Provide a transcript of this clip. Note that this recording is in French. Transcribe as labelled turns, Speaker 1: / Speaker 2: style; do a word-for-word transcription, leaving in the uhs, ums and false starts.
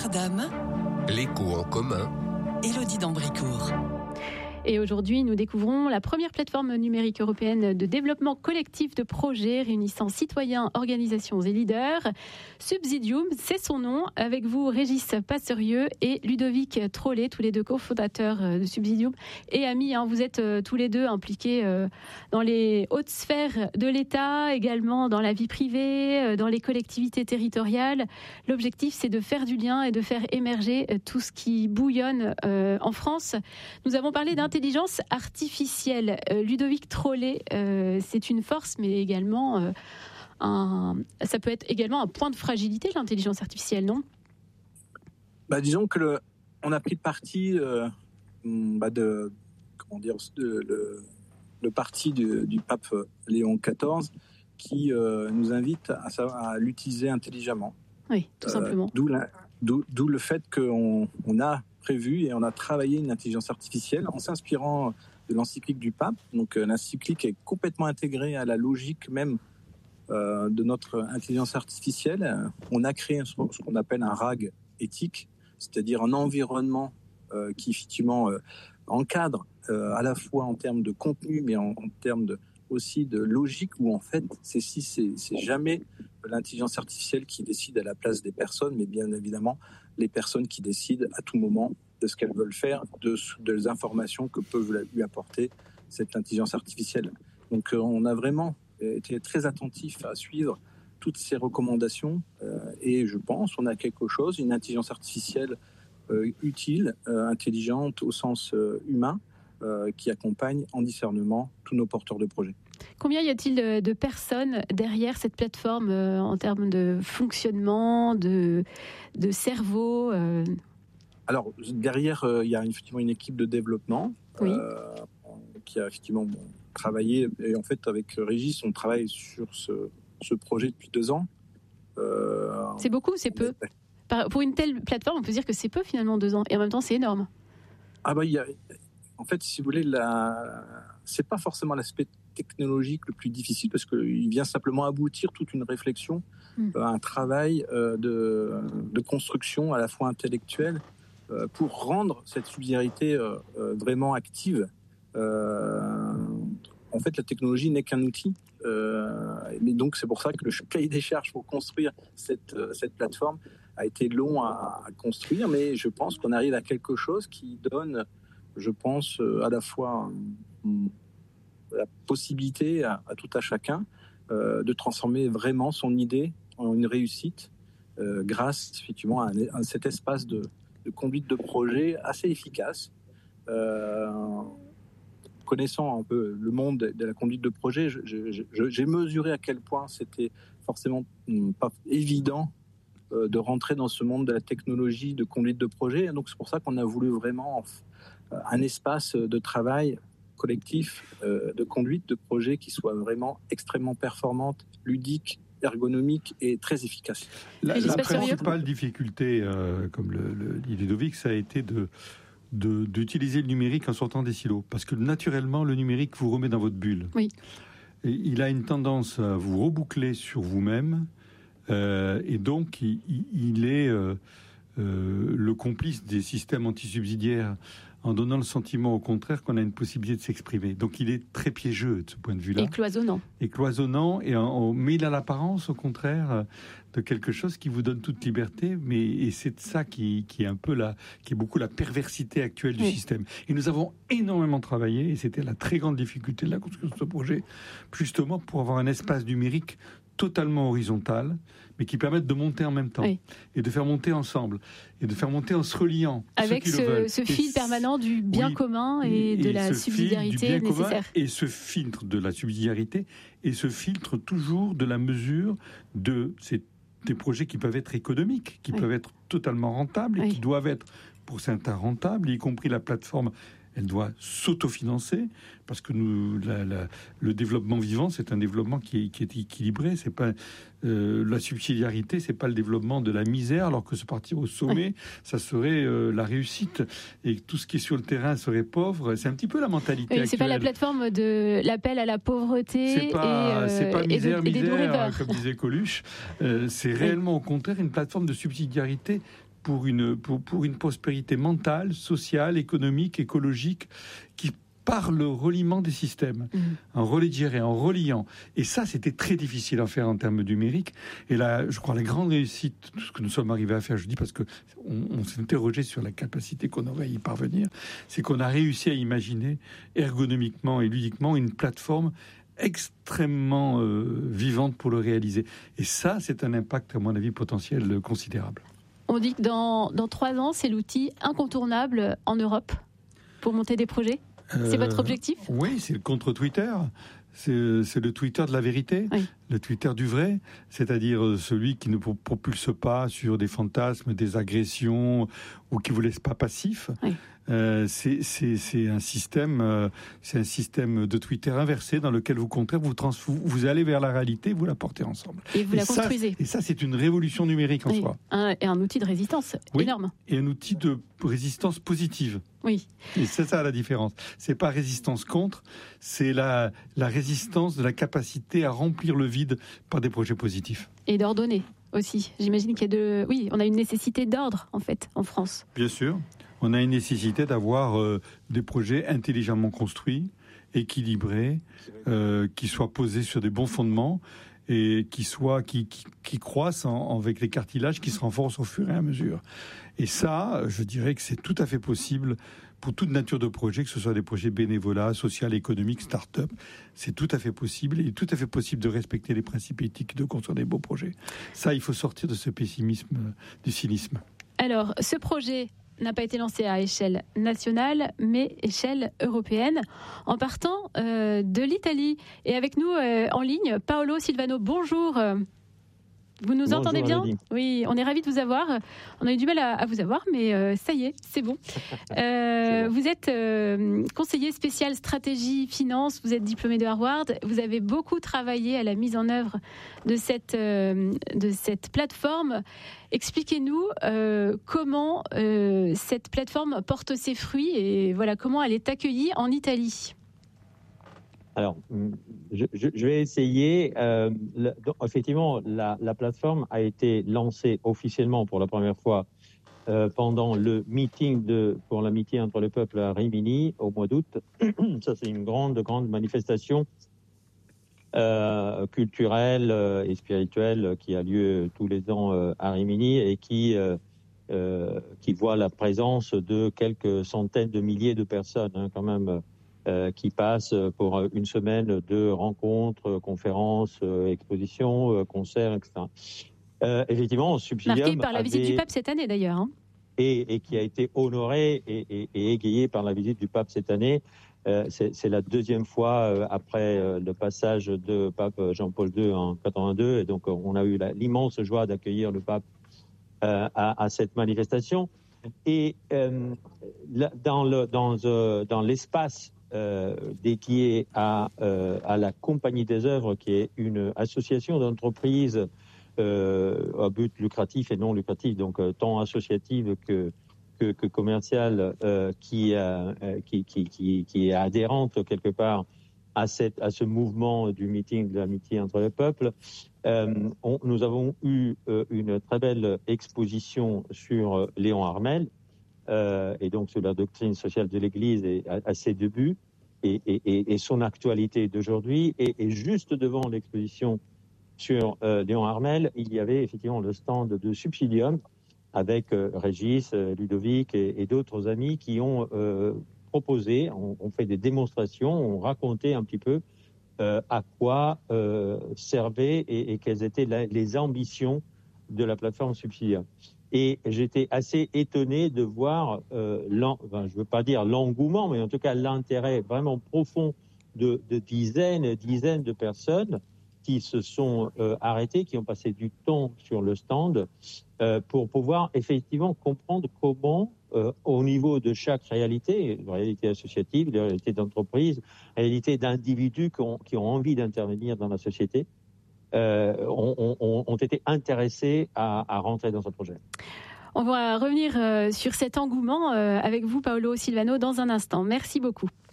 Speaker 1: Dame,
Speaker 2: L'écho en commun,
Speaker 1: Élodie d'Ambricourt.
Speaker 3: Et aujourd'hui, nous découvrons la première plateforme numérique européenne de développement collectif de projets réunissant citoyens, organisations et leaders. Subsidium, c'est son nom. Avec vous, Régis Passerieux et Ludovic Trollet, tous les deux cofondateurs de Subsidium et amis. Hein, vous êtes tous les deux impliqués dans les hautes sphères de l'État, également dans la vie privée, dans les collectivités territoriales. L'objectif, c'est de faire du lien et de faire émerger tout ce qui bouillonne en France. Nous avons parlé d'un Intelligence artificielle. Euh, Ludovic Trollet, euh, c'est une force, mais également euh, un, ça peut être également un point de fragilité, l'intelligence artificielle, non ?
Speaker 4: Bah, disons que le, on a pris le parti euh, bah de comment dire de, le, le parti du, du pape Léon quatorze qui euh, nous invite à, à l'utiliser intelligemment.
Speaker 3: Oui, tout euh, simplement.
Speaker 4: D'où, la, d'où, d'où le fait qu'on on a prévu et on a travaillé une intelligence artificielle en s'inspirant de l'encyclique du pape. Donc euh, l'encyclique est complètement intégrée à la logique même euh, de notre intelligence artificielle. On a créé ce, ce qu'on appelle un R A G éthique, c'est-à-dire un environnement euh, qui effectivement euh, encadre euh, à la fois en termes de contenu, mais en, en termes de, aussi de logique, où en fait c'est si c'est, c'est jamais l'intelligence artificielle qui décide à la place des personnes, mais bien évidemment les personnes qui décident à tout moment de ce qu'elles veulent faire, de, de les informations que peuvent lui apporter cette intelligence artificielle. Donc euh, on a vraiment été très attentif à suivre toutes ces recommandations euh, et je pense qu'on a quelque chose, une intelligence artificielle euh, utile, euh, intelligente au sens euh, humain, euh, qui accompagne en discernement tous nos porteurs de projets.
Speaker 3: Combien y a-t-il de, de personnes derrière cette plateforme euh, en termes de fonctionnement, de, de cerveau euh...
Speaker 4: Alors, derrière, euh, il y a effectivement une équipe de développement
Speaker 3: oui.
Speaker 4: euh, qui a effectivement bon, travaillé. Et en fait, avec Régis, on travaille sur ce, ce projet depuis deux ans.
Speaker 3: Euh, c'est beaucoup, c'est peu. Par, pour une telle plateforme, on peut dire que c'est peu finalement, deux ans. Et en même temps, c'est énorme.
Speaker 4: Ah bah, il y a... En fait, si vous voulez, la... c'est pas forcément l'aspect technologique le plus difficile parce qu'il vient simplement aboutir toute une réflexion, mmh. un travail euh, de, de construction à la fois intellectuelle euh, pour rendre cette subsidiarité euh, euh, vraiment active. Euh, en fait, la technologie n'est qu'un outil, euh, mais donc c'est pour ça que le cahier des charges pour construire cette, cette plateforme a été long à, à construire, mais je pense qu'on arrive à quelque chose qui donne, je pense, à la fois la possibilité à, à tout à chacun euh, de transformer vraiment son idée en une réussite euh, grâce effectivement à, un, à cet espace de, de conduite de projet assez efficace. Euh, connaissant un peu le monde de, de la conduite de projet, je, je, je, j'ai mesuré à quel point c'était forcément pas évident euh, de rentrer dans ce monde de la technologie de conduite de projet. Et donc c'est pour ça qu'on a voulu vraiment un espace de travail collectif euh, de conduite de projet qui soit vraiment extrêmement performante, ludique, ergonomique et très efficace.
Speaker 5: La, la principale difficulté, euh, comme le, le dit Ludovic, ça a été de, de, d'utiliser le numérique en sortant des silos. Parce que naturellement, le numérique vous remet dans votre bulle.
Speaker 3: Oui.
Speaker 5: Et il a une tendance à vous reboucler sur vous-même. Euh, et donc, il, il est euh, euh, le complice des systèmes antisubsidiaires en donnant le sentiment, au contraire, qu'on a une possibilité de s'exprimer. Donc, il est très piégeux de ce point de vue-là.
Speaker 3: Et cloisonnant. Et
Speaker 5: cloisonnant, et en, en, mais il a l'apparence, au contraire, de quelque chose qui vous donne toute liberté. Mais et c'est de ça qui, qui est un peu la, qui est beaucoup la perversité actuelle du oui. système. Et nous avons énormément travaillé, et c'était la très grande difficulté de la construction de ce projet, justement pour avoir un espace numérique totalement horizontal, mais qui permettent de monter en même temps, oui. et de faire monter ensemble, et de faire monter en se reliant.
Speaker 3: Avec
Speaker 5: ceux qui
Speaker 3: ce,
Speaker 5: le veulent.
Speaker 3: ce fil et permanent du bien oui. commun et, et de la subsidiarité nécessaire.
Speaker 5: Et ce filtre de la subsidiarité, et ce filtre toujours de la mesure de ces, des projets qui peuvent être économiques, qui oui. peuvent être totalement rentables, et oui. qui doivent être, pour certains, rentables, y compris la plateforme. Elle doit s'autofinancer parce que nous, la, la, le développement vivant, c'est un développement qui est, qui est équilibré. C'est pas euh, la subsidiarité, c'est pas le développement de la misère, alors que se partir au sommet, oui. ça serait euh, la réussite, et tout ce qui est sur le terrain serait pauvre. C'est un petit peu la mentalité
Speaker 3: oui,
Speaker 5: actuelle.
Speaker 3: C'est pas la plateforme de l'appel à la pauvreté.
Speaker 5: C'est pas,
Speaker 3: et, euh,
Speaker 5: c'est pas misère,
Speaker 3: et de,
Speaker 5: misère,
Speaker 3: et
Speaker 5: comme disait Coluche. Euh, c'est réellement, oui. au contraire, une plateforme de subsidiarité pour une, pour, pour une prospérité mentale, sociale, économique, écologique, qui par le reliement des systèmes, mmh. en religéré, en reliant. Et ça, c'était très difficile à faire en termes numériques. Et là, je crois, la grande réussite, tout ce que nous sommes arrivés à faire, je dis parce qu'on on s'est interrogé sur la capacité qu'on aurait à y parvenir, c'est qu'on a réussi à imaginer ergonomiquement et ludiquement une plateforme extrêmement euh, vivante pour le réaliser. Et ça, c'est un impact, à mon avis, potentiel considérable.
Speaker 3: On dit que dans, dans trois ans, c'est l'outil incontournable en Europe pour monter des projets. C'est votre objectif ?
Speaker 5: euh, Oui, c'est le contre-Twitter. C'est, c'est le Twitter de la vérité, oui. Le Twitter du vrai, c'est-à-dire celui qui ne propulse pas sur des fantasmes, des agressions, ou qui vous laisse pas passif. Oui. Euh, c'est, c'est, c'est un système, euh, c'est un système de Twitter inversé dans lequel vous contraire, vous, trans, vous, vous allez vers la réalité, vous la portez ensemble.
Speaker 3: Et vous et la ça, construisez.
Speaker 5: Et ça, c'est une révolution numérique en oui. soi.
Speaker 3: Un, et un outil de résistance
Speaker 5: oui.
Speaker 3: énorme.
Speaker 5: Et un outil de résistance positive.
Speaker 3: Oui.
Speaker 5: Et c'est ça la différence. C'est pas résistance contre, c'est la, la résistance de la capacité à remplir le vide par des projets positifs.
Speaker 3: Et d'ordonner aussi. J'imagine qu'il y a de, oui, on a une nécessité d'ordre en fait en France.
Speaker 5: Bien sûr. On a une nécessité d'avoir euh, des projets intelligemment construits, équilibrés, euh, qui soient posés sur des bons fondements et qui soient qui, qui, qui croissent en, avec les cartilages qui se renforcent au fur et à mesure. Et ça, je dirais que c'est tout à fait possible pour toute nature de projet, que ce soit des projets bénévolat, social, économique, start-up. C'est tout à fait possible. Il est tout à fait possible de respecter les principes éthiques, de construire des beaux projets. Ça, il faut sortir de ce pessimisme, du cynisme.
Speaker 3: Alors, ce projet n'a pas été lancé à échelle nationale, mais échelle européenne, en partant euh, de l'Italie. Et avec nous euh, en ligne, Paolo Silvano, bonjour. Vous nous
Speaker 6: bonjour,
Speaker 3: entendez bien ?
Speaker 6: Elodie.
Speaker 3: Oui, on est ravis de vous avoir. On a eu du mal à, à vous avoir, mais euh, ça y est, c'est bon. Euh, c'est bon. Vous êtes euh, conseiller spécial stratégie finance, vous êtes diplômé de Harvard, vous avez beaucoup travaillé à la mise en œuvre de cette, euh, de cette plateforme. Expliquez-nous euh, comment euh, cette plateforme porte ses fruits et voilà comment elle est accueillie en Italie.
Speaker 6: Alors, je, je, je vais essayer. Euh, le, donc, effectivement, la, la plateforme a été lancée officiellement pour la première fois euh, pendant le meeting de, pour l'amitié entre le peuple à Rimini au mois d'août. Ça, c'est une grande, grande manifestation euh, culturelle euh, et spirituelle qui a lieu tous les ans euh, à Rimini et qui, euh, euh, qui voit la présence de quelques centaines de milliers de personnes, hein, quand même. Euh, qui passe pour une semaine de rencontres, conférences, euh, expositions, euh, concerts, et cetera. Euh, effectivement, Subsidium
Speaker 3: marqué par la avait... visite du pape cette année d'ailleurs. Hein.
Speaker 6: Et, et qui a été honoré et, et, et égayé par la visite du pape cette année. Euh, c'est, c'est la deuxième fois euh, après euh, le passage de pape Jean-Paul deux en quatre-vingt-deux. Et donc, on a eu la, l'immense joie d'accueillir le pape euh, à, à cette manifestation. Et euh, dans, le, dans, euh, dans l'espace Euh, dédié à, euh, à la Compagnie des œuvres, qui est une association d'entreprises euh, à but lucratif et non lucratif, donc euh, tant associative que, que, que commerciale, euh, qui, euh, qui, qui, qui, qui est adhérente quelque part à, cette, à ce mouvement du meeting de l'amitié entre les peuples. Euh, on, nous avons eu euh, une très belle exposition sur Léon Harmel, Euh, et donc sur la doctrine sociale de l'Église et à, à ses débuts et, et, et son actualité d'aujourd'hui. Et, et juste devant l'exposition sur euh, Léon Harmel, il y avait effectivement le stand de Subsidium avec euh, Régis, euh, Ludovic et, et d'autres amis qui ont euh, proposé, ont, ont fait des démonstrations, ont raconté un petit peu euh, à quoi euh, servaient et, et quelles étaient la, les ambitions de la plateforme Subsidium. Et j'étais assez étonné de voir, euh, enfin, je ne veux pas dire l'engouement, mais en tout cas l'intérêt vraiment profond de, de dizaines et dizaines de personnes qui se sont euh, arrêtées, qui ont passé du temps sur le stand euh, pour pouvoir effectivement comprendre comment, euh, au niveau de chaque réalité, réalité associative, réalité d'entreprise, réalité d'individus qui ont, qui ont envie d'intervenir dans la société, Euh, ont, ont, ont été intéressés à, à rentrer dans ce projet.
Speaker 3: On va revenir euh, sur cet engouement euh, avec vous, Paolo Silvano, dans un instant. Merci beaucoup.